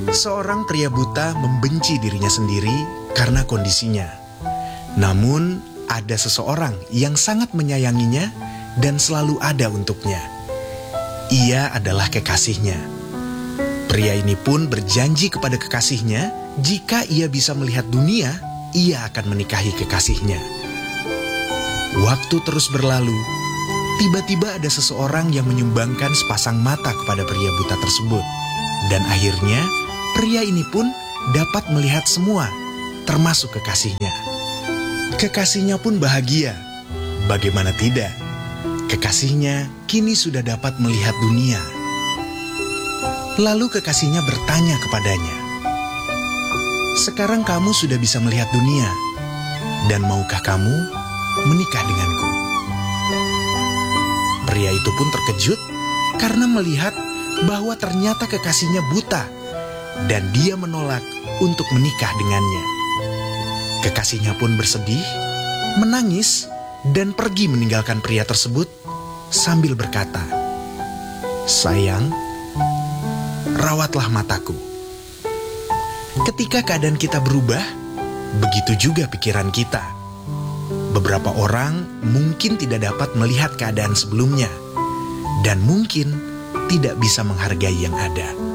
Seorang pria buta membenci dirinya sendiri karena kondisinya. Namun, ada seseorang yang sangat menyayanginya dan selalu ada untuknya. Ia adalah kekasihnya. Pria ini pun berjanji kepada kekasihnya, jika ia bisa melihat dunia, ia akan menikahi kekasihnya. Waktu terus berlalu, tiba-tiba ada seseorang yang menyumbangkan sepasang mata kepada pria buta tersebut. Dan akhirnya, pria ini pun dapat melihat semua, termasuk kekasihnya. Kekasihnya pun bahagia. Bagaimana tidak? Kekasihnya kini sudah dapat melihat dunia. Lalu kekasihnya bertanya kepadanya, "Sekarang kamu sudah bisa melihat dunia, dan maukah kamu menikah denganku?" Pria itu pun terkejut karena melihat bahwa ternyata kekasihnya buta dan dia menolak untuk menikah dengannya. Kekasihnya pun bersedih, menangis, dan pergi meninggalkan pria tersebut sambil berkata, "Sayang, rawatlah mataku." Ketika keadaan kita berubah, begitu juga pikiran kita. Beberapa orang mungkin tidak dapat melihat keadaan sebelumnya dan mungkin tidak bisa menghargai yang ada.